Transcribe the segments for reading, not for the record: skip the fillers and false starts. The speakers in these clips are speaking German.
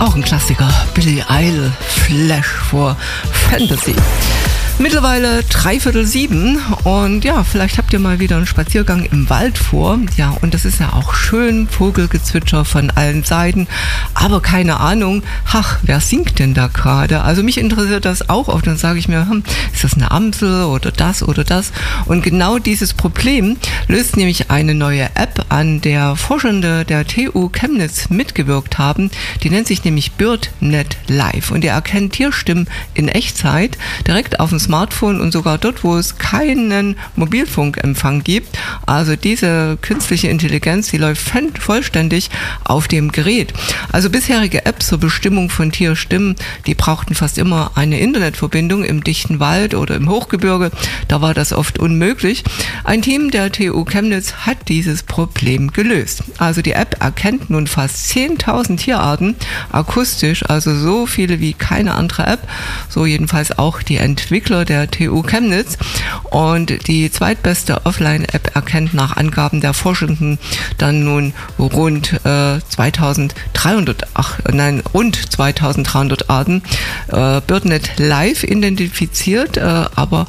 Auch ein Klassiker, Billy Idol, Flash for Fantasy. Mittlerweile 6:45 und ja, vielleicht habt ihr mal wieder einen Spaziergang im Wald vor. Ja, und das ist ja auch schön, Vogelgezwitscher von allen Seiten, aber keine Ahnung, wer singt denn da gerade? Also mich interessiert das auch oft, dann sage ich mir, ist das eine Amsel oder das oder das? Und genau dieses Problem löst nämlich eine neue App, an der Forschende der TU Chemnitz mitgewirkt haben. Die nennt sich nämlich BirdNet Live und die erkennt Tierstimmen in Echtzeit direkt auf dem Smartphone und sogar dort, wo es keinen Mobilfunkempfang gibt. Also diese künstliche Intelligenz, die läuft vollständig auf dem Gerät. Also bisherige Apps zur Bestimmung von Tierstimmen, die brauchten fast immer eine Internetverbindung im dichten Wald oder im Hochgebirge. Da war das oft unmöglich. Ein Team der TU Chemnitz hat dieses Problem gelöst. Also die App erkennt nun fast 10.000 Tierarten akustisch, also so viele wie keine andere App. So jedenfalls auch die Entwickler der TU Chemnitz. Und die zweitbeste Offline-App erkennt nach Angaben der Forschenden dann nun rund 2300 Arten. BirdNet Live identifiziert aber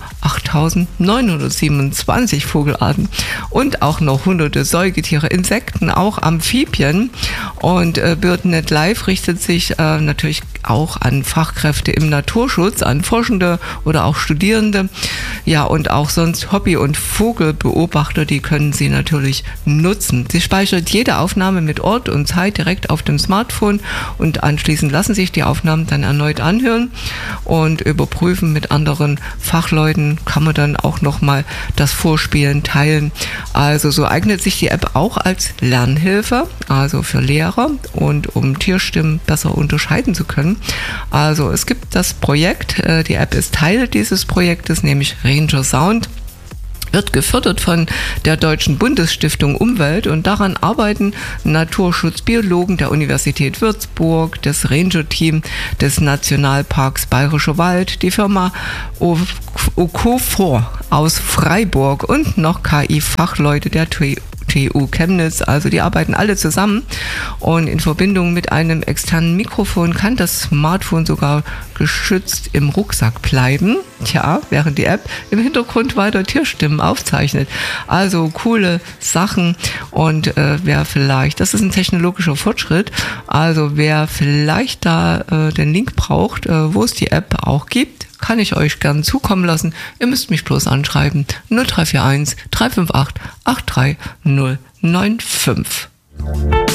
8.927 Vogelarten und auch noch hunderte Säugetiere, Insekten, auch Amphibien. Und BirdNet Live richtet sich natürlich auch an Fachkräfte im Naturschutz, an Forschende oder auch Studierende. Ja, und auch sonst Hobby- und Vogelbeobachter, die können sie natürlich nutzen. Sie speichert jede Aufnahme mit Ort und Zeit direkt auf dem Smartphone und anschließend lassen sich die Aufnahmen dann erneut anhören und überprüfen mit anderen Fachleuten, kann man dann auch nochmal das Vorspielen teilen. Also so eignet sich die App auch als Lernhilfe, also für Lehrer und um Tierstimmen besser unterscheiden zu können. Also es gibt das Projekt, die App ist Teil dieses Projektes, nämlich Ranger Sound. Wird gefördert von der Deutschen Bundesstiftung Umwelt und daran arbeiten Naturschutzbiologen der Universität Würzburg, das Ranger-Team des Nationalparks Bayerischer Wald, die Firma Ocofor aus Freiburg und noch KI-Fachleute der TU Chemnitz, also die arbeiten alle zusammen und in Verbindung mit einem externen Mikrofon kann das Smartphone sogar geschützt im Rucksack bleiben, während die App im Hintergrund weiter Tierstimmen aufzeichnet. Also coole Sachen und das ist ein technologischer Fortschritt, also wer vielleicht da den Link braucht, wo es die App auch gibt, kann ich euch gern zukommen lassen. Ihr müsst mich bloß anschreiben. 0341 358 83095.